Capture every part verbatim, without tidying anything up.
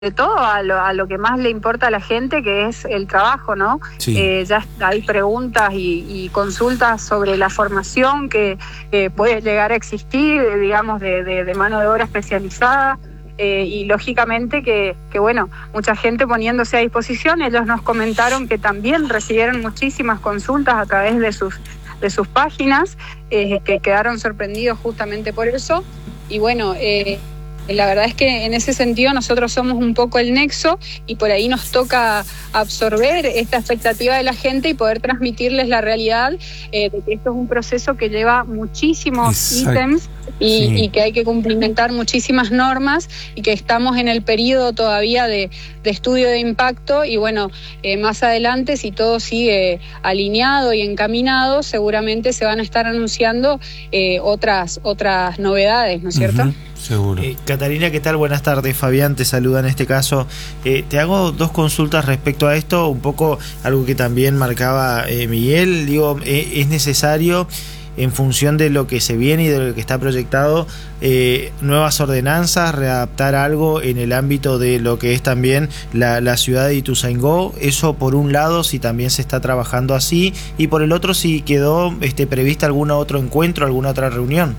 de todo a lo, a lo que más le importa a la gente, que es el trabajo, ¿no? Sí. Eh, ya hay preguntas y, y consultas sobre la formación que eh, puede llegar a existir, digamos, de, de, de mano de obra especializada. Eh, y lógicamente que, que, bueno, mucha gente poniéndose a disposición. Ellos nos comentaron que también recibieron muchísimas consultas a través de sus, de sus páginas, eh, que quedaron sorprendidos justamente por eso. Y bueno, eh, la verdad es que en ese sentido nosotros somos un poco el nexo y por ahí nos toca absorber esta expectativa de la gente y poder transmitirles la realidad eh, de que esto es un proceso que lleva muchísimos Exacto. ítems y, Sí. y que hay que cumplimentar muchísimas normas y que estamos en el periodo todavía de, de estudio de impacto y bueno, eh, más adelante, si todo sigue alineado y encaminado, seguramente se van a estar anunciando eh, otras, otras novedades, ¿no es cierto? Uh-huh. Seguro. Eh, Catalina, ¿qué tal? Buenas tardes. Fabián te saluda en este caso. Eh, te hago dos consultas respecto a esto, un poco algo que también marcaba eh, Miguel. Digo, eh, es necesario, en función de lo que se viene y de lo que está proyectado, eh, nuevas ordenanzas, readaptar algo en el ámbito de lo que es también la, la ciudad de Ituzaingó. Eso por un lado, si también se está trabajando así, y por el otro, si quedó este, prevista algún otro encuentro, alguna otra reunión.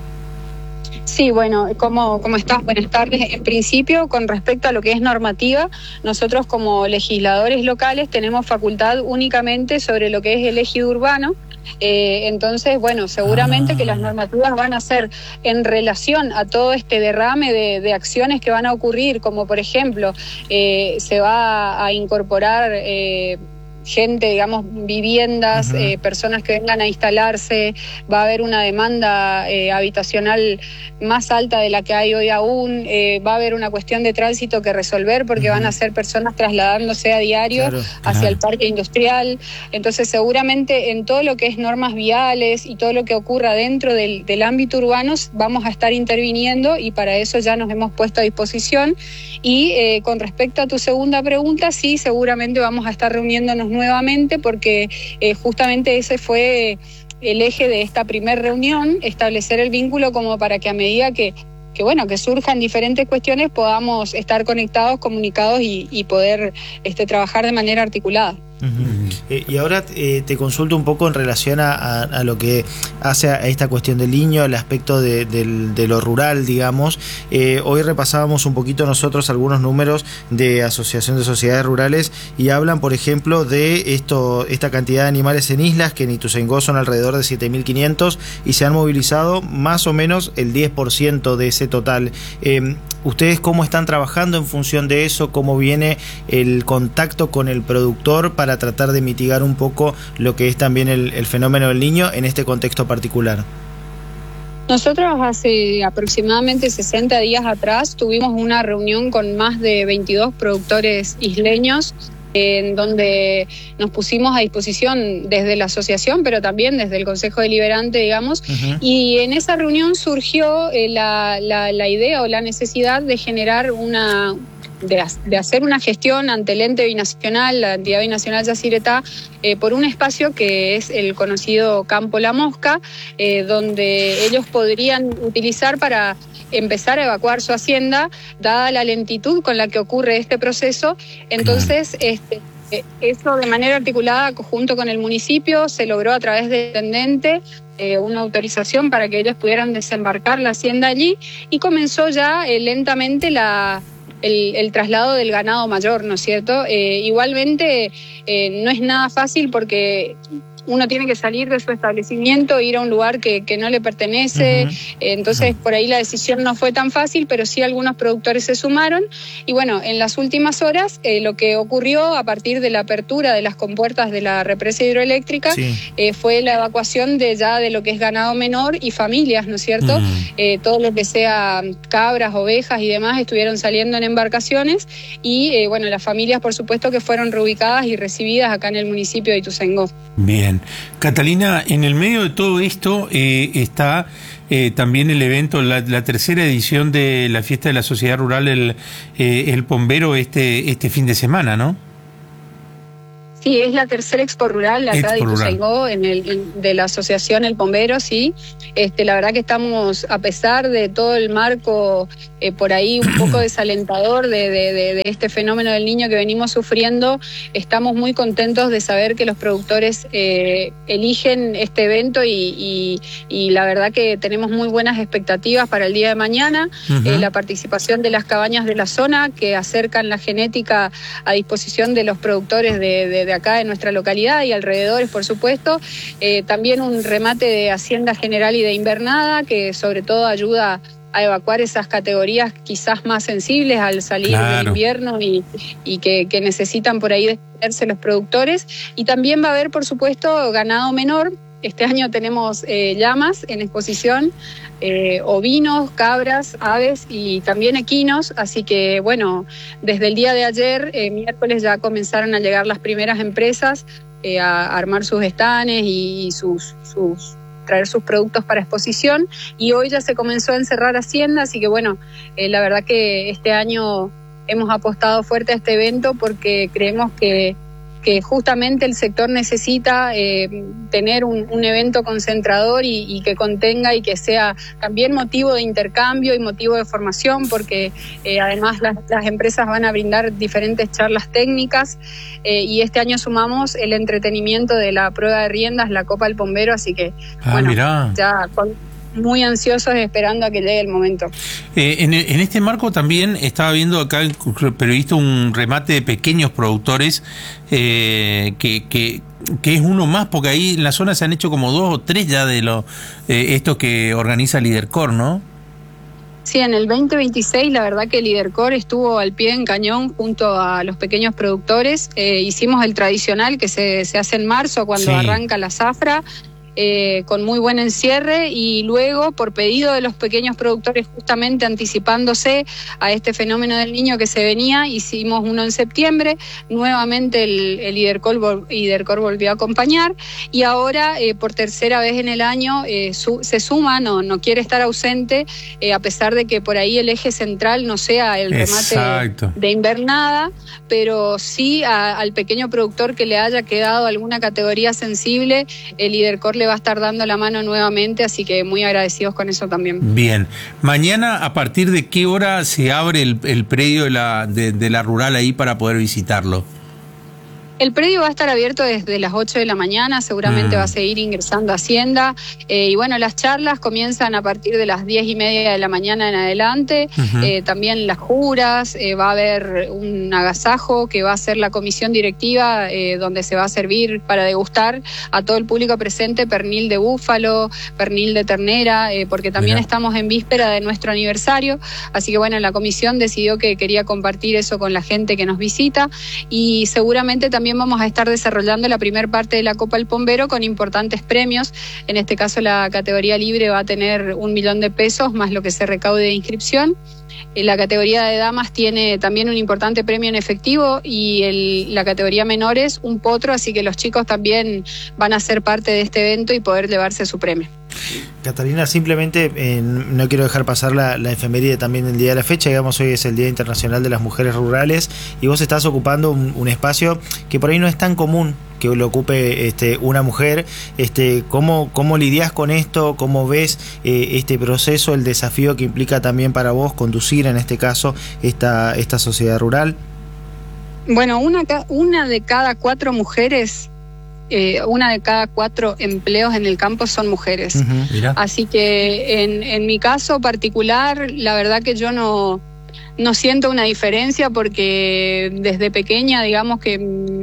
Sí, bueno, ¿cómo, cómo estás? Buenas tardes. En principio, con respecto a lo que es normativa, nosotros como legisladores locales tenemos facultad únicamente sobre lo que es el ejido urbano. Eh, entonces, bueno, seguramente ah. que las normativas van a ser en relación a todo este derrame de, de acciones que van a ocurrir, como por ejemplo, eh, se va a incorporar Eh, gente, digamos, viviendas, uh-huh. eh, personas que vengan a instalarse, va a haber una demanda eh, habitacional más alta de la que hay hoy aún, eh, va a haber una cuestión de tránsito que resolver porque uh-huh. van a ser personas trasladándose a diario claro, hacia claro. el parque industrial. Entonces seguramente en todo lo que es normas viales y todo lo que ocurra dentro del, del ámbito urbano vamos a estar interviniendo y para eso ya nos hemos puesto a disposición. Y eh, con respecto a tu segunda pregunta, sí, seguramente vamos a estar reuniéndonos nuevamente porque eh, justamente ese fue el eje de esta primera reunión, establecer el vínculo como para que a medida que, que bueno, que surjan diferentes cuestiones podamos estar conectados, comunicados y, y poder este, trabajar de manera articulada. Uh-huh. eh, y ahora eh, te consulto un poco en relación a, a, a lo que hace a esta cuestión del niño, el aspecto de, de, de lo rural, digamos. Eh, hoy repasábamos un poquito nosotros algunos números de Asociación de Sociedades Rurales y hablan, por ejemplo, de esto, esta cantidad de animales en islas, que en Ituzaingó son alrededor de siete mil quinientos y se han movilizado más o menos el diez por ciento de ese total. Eh, ¿Ustedes cómo están trabajando en función de eso? ¿Cómo viene el contacto con el productor para tratar de mitigar un poco lo que es también el, el fenómeno del niño en este contexto particular? Nosotros hace aproximadamente sesenta días atrás tuvimos una reunión con más de veintidós productores isleños en donde nos pusimos a disposición desde la asociación, pero también desde el Consejo Deliberante, digamos, uh-huh. y en esa reunión surgió eh, la, la, la idea o la necesidad de generar una... De, de hacer una gestión ante el ente binacional, la entidad binacional Yacyretá, eh, por un espacio que es el conocido Campo La Mosca, eh, donde ellos podrían utilizar para empezar a evacuar su hacienda, dada la lentitud con la que ocurre este proceso. Entonces, este, eso de manera articulada junto con el municipio se logró a través del intendente eh, una autorización para que ellos pudieran desembarcar la hacienda allí y comenzó ya eh, lentamente la... El, el traslado del ganado mayor, ¿no es cierto? Eh, igualmente eh, no es nada fácil porque uno tiene que salir de su establecimiento, ir a un lugar que, que no le pertenece, uh-huh. eh, entonces uh-huh. por ahí la decisión no fue tan fácil, pero sí algunos productores se sumaron y bueno, en las últimas horas eh, lo que ocurrió a partir de la apertura de las compuertas de la represa hidroeléctrica sí. eh, fue la evacuación de ya de lo que es ganado menor y familias, ¿no es cierto? Uh-huh. Eh, todo lo que sea cabras, ovejas y demás estuvieron saliendo en embarcaciones y eh, bueno, las familias por supuesto que fueron reubicadas y recibidas acá en el municipio de Ituzaingó. Bien. Catalina, en el medio de todo esto eh, está eh, también el evento, la, la tercera edición de la fiesta de la sociedad rural, el, eh, el Pombero, este, este fin de semana, ¿no? Sí, es la tercera Expo Rural acá Expo de Ituzaingó, Rural. en el, en, de la asociación El Bombero, sí. Este, la verdad que estamos, a pesar de todo el marco eh, por ahí un poco desalentador de, de, de, de este fenómeno del niño que venimos sufriendo, estamos muy contentos de saber que los productores eh, eligen este evento y, y, y la verdad que tenemos muy buenas expectativas para el día de mañana. Uh-huh. eh, la participación de las cabañas de la zona que acercan la genética a disposición de los productores de, de, de acá de nuestra localidad y alrededores, por supuesto. Eh, también un remate de Hacienda General y de Invernada, que sobre todo ayuda a evacuar esas categorías quizás más sensibles al salir claro. del invierno y, y que, que necesitan por ahí defenderse los productores. Y también va a haber, por supuesto, ganado menor. Este año tenemos eh, llamas en exposición, eh, ovinos, cabras, aves y también equinos, así que bueno, desde el día de ayer, eh, miércoles, ya comenzaron a llegar las primeras empresas eh, a, a armar sus estanes y sus, sus traer sus productos para exposición, y hoy ya se comenzó a encerrar Hacienda, así que bueno, eh, la verdad que este año hemos apostado fuerte a este evento porque creemos que que justamente el sector necesita eh, tener un, un evento concentrador y, y que contenga y que sea también motivo de intercambio y motivo de formación, porque eh, además las, las empresas van a brindar diferentes charlas técnicas eh, y este año sumamos el entretenimiento de la prueba de riendas, la Copa del Bombero, así que ah, bueno, mirá. ya con, muy ansiosos esperando a que llegue el momento. Eh, en, en este marco también estaba viendo acá, pero he visto un remate de pequeños productores, eh, que, que, que es uno más, porque ahí en la zona se han hecho como dos o tres ya de los eh, estos que organiza Lidercor, ¿no? Sí, en el veinte veintiséis la verdad que Lidercor estuvo al pie en cañón junto a los pequeños productores. Eh, hicimos el tradicional que se, se hace en marzo cuando sí. arranca la zafra. Eh, con muy buen encierre, y luego por pedido de los pequeños productores, justamente anticipándose a este fenómeno del niño que se venía, hicimos uno en septiembre. Nuevamente el, el Lidercor, Lidercor volvió a acompañar, y ahora eh, por tercera vez en el año eh, su, se suma, no, no quiere estar ausente, eh, a pesar de que por ahí el eje central no sea el remate de, de Invernada, pero sí a, al pequeño productor que le haya quedado alguna categoría sensible, el Lidercor le va a estar dando la mano nuevamente, así que muy agradecidos con eso también. Bien, mañana ¿a partir de qué hora se abre el, el predio de la, de, de la rural ahí para poder visitarlo? El predio va a estar abierto desde las ocho de la mañana, seguramente mm. va a seguir ingresando Hacienda, eh, y bueno, las charlas comienzan a partir de las diez y media de la mañana en adelante, uh-huh. eh, también las juras, eh, va a haber un agasajo que va a ser la comisión directiva, eh, donde se va a servir para degustar a todo el público presente pernil de búfalo, pernil de ternera, eh, porque también Mira. estamos en víspera de nuestro aniversario, así que bueno, la comisión decidió que quería compartir eso con la gente que nos visita, y seguramente también También vamos a estar desarrollando la primera parte de la Copa del Bombero con importantes premios. En este caso la categoría libre va a tener un millón de pesos más lo que se recaude de inscripción. La categoría de damas tiene también un importante premio en efectivo, y el, la categoría menores un potro, así que los chicos también van a ser parte de este evento y poder llevarse su premio. Catalina, simplemente eh, no quiero dejar pasar la, la efeméride también del día de la fecha. Digamos, hoy es el Día Internacional de las Mujeres Rurales y vos estás ocupando un, un espacio que por ahí no es tan común que lo ocupe este, una mujer. Este, ¿cómo, ¿Cómo lidias con esto? ¿Cómo ves eh, este proceso, el desafío que implica también para vos conducir, en este caso, esta, esta sociedad rural? Bueno, una, una de cada cuatro mujeres... Eh, una de cada cuatro empleos en el campo son mujeres. Uh-huh, así que en, en mi caso particular, la verdad que yo no, no siento una diferencia, porque desde pequeña, digamos que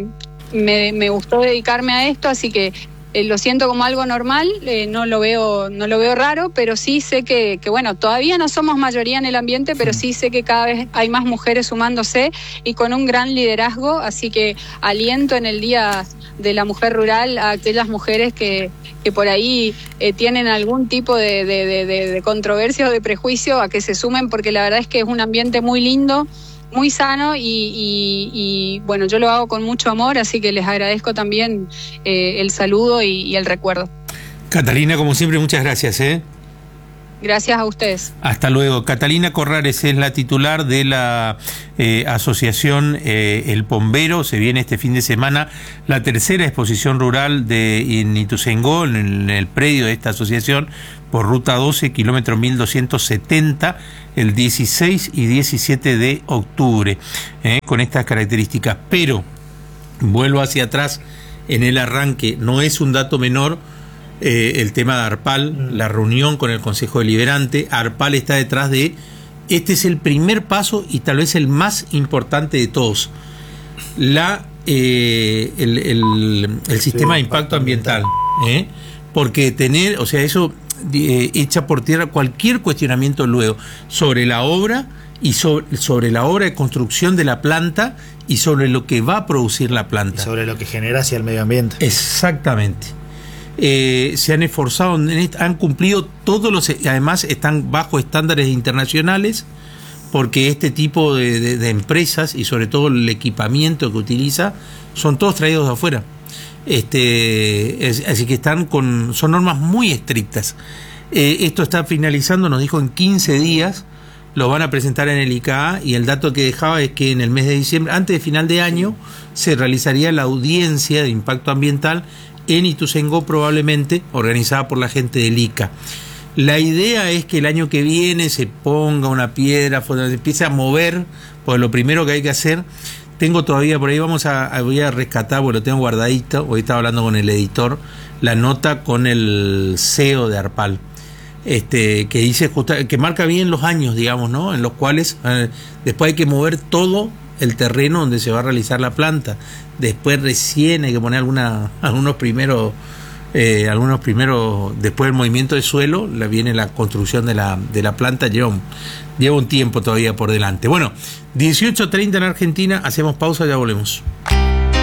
me, me gustó dedicarme a esto, así que Eh, lo siento como algo normal, eh, no lo veo no lo veo raro, pero sí sé que, que, bueno, todavía no somos mayoría en el ambiente, pero sí sé que cada vez hay más mujeres sumándose y con un gran liderazgo, así que aliento en el Día de la Mujer Rural a aquellas mujeres que, que por ahí eh, tienen algún tipo de, de, de, de, de controversia o de prejuicio, a que se sumen, porque la verdad es que es un ambiente muy lindo, muy sano, y, y, y bueno, yo lo hago con mucho amor, así que les agradezco también eh, el saludo y, y el recuerdo. Catalina, como siempre, muchas gracias, ¿eh? Gracias a ustedes. Hasta luego. Catalina Corrales es la titular de la eh, asociación eh, El Pombero. Se viene este fin de semana la tercera exposición rural de en Ituzaingó, en el, en el predio de esta asociación, por ruta doce, kilómetro mil doscientos setenta, el dieciséis y diecisiete de octubre, eh, con estas características. Pero, vuelvo hacia atrás en el arranque, no es un dato menor. Eh, el tema de ARPAL, mm. la reunión con el Consejo Deliberante. ARPAL está detrás de, este es el primer paso y tal vez el más importante de todos, la eh, el, el, el sistema sí, de impacto ambiental, ¿eh? Porque tener, o sea, eso eh, echa por tierra cualquier cuestionamiento luego sobre la obra y sobre, sobre la obra de construcción de la planta y sobre lo que va a producir la planta. Y sobre lo que genera hacia el medio ambiente. Exactamente. Eh, se han esforzado, han cumplido todos los, además están bajo estándares internacionales, porque este tipo de, de, de empresas y sobre todo el equipamiento que utiliza son todos traídos de afuera. Este, es, así que están con, son normas muy estrictas. Eh, esto está finalizando, nos dijo en quince días, lo van a presentar en el I C A A, y el dato que dejaba es que en el mes de diciembre, antes de final de año, se realizaría la audiencia de impacto ambiental en Ituzaingó, probablemente organizada por la gente del I C A. La idea es que el año que viene se ponga una piedra, se empiece a mover, pues lo primero que hay que hacer, tengo todavía por ahí, vamos a, a voy a rescatar, porque lo tengo guardadito, hoy estaba hablando con el editor, la nota con el C E O de ARPAL, este, que dice justa, que marca bien los años, digamos, ¿no? En los cuales eh, después hay que mover todo el terreno donde se va a realizar la planta. Después recién hay que poner alguna, algunos primeros, eh, algunos primeros, después del movimiento de suelo, la, viene la construcción de la, de la planta, lleva un, lleva un tiempo todavía por delante. Bueno, dieciocho treinta en Argentina, hacemos pausa, ya volvemos.